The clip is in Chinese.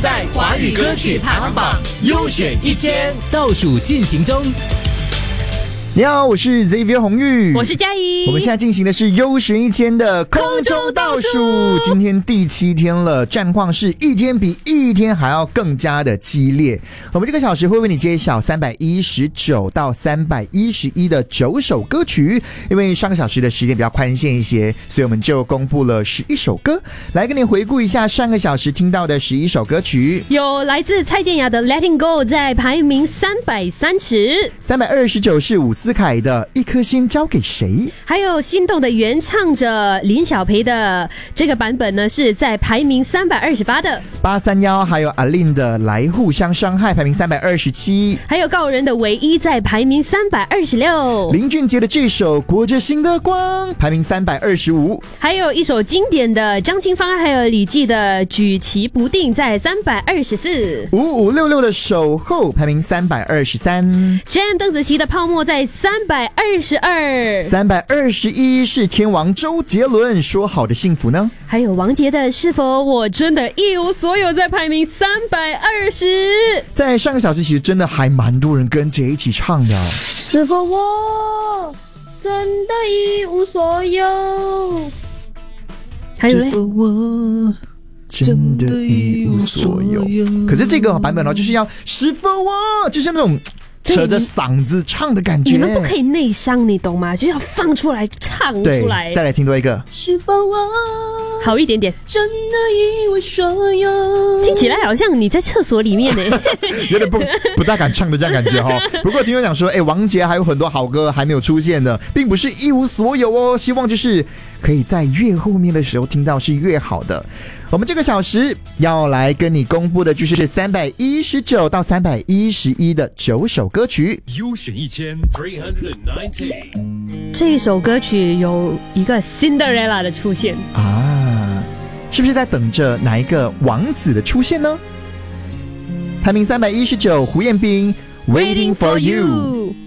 代华语歌曲排行榜优选1000倒数进行中。 你好，我是 Xavier 洪玉， 我是嘉怡。 我们现在进行的是优选1000的空中倒数，今天第7天了，战况是一天比一天还要更加的激烈。我们这个小时会为你揭晓319到311的9首歌曲，因为上个小时的时间比较宽限一些，所以我们就公布了11首歌，来跟你回顾一下上个小时听到的11首歌曲。 有来自蔡健雅的 Letting Go 在排名330，329 是伍思凯的一颗心交给谁， 还有心动的原唱者林小培的这个版本呢是在排名328的 831，还有阿令的来互相伤害排名327， 还有告人的唯一在排名326， 林俊杰的这首裹着心的光排名325， 还有一首经典的张清芳还有李记的举棋不定在324，5566 的守候排名323，Jam 邓紫棋的泡沫在322，321 是天王周杰伦说好的幸福呢， 还有王杰的是否我真的一无所有在排名320。 在上个小时其实真的还蛮多人跟着一起唱的， 是否我真的一无所有， 还有嘞， 是否我真的一无所有。可是这个版本呢，就是要是否我就是那种扯着嗓子唱的感觉， 你们不可以内伤，你懂吗？就要放出来唱出来。 再来听多一个， 是否我好一点点， 真的一无所有， 听起来好像你在厕所里面呢， 有点不大敢唱的这样感觉哈。不过听友讲说，王杰还有很多好歌还没有出现的，并不是一无所有哦，希望就是可以在越后面的时候听到是越好的。我们这个小时要来跟你公布的就是319到311的9首歌曲， 优选1390。 这一首歌曲有一个 Cinderella 的出现啊，是不是在等着哪一个王子的出现呢？排名319，胡彦斌 Waiting for You。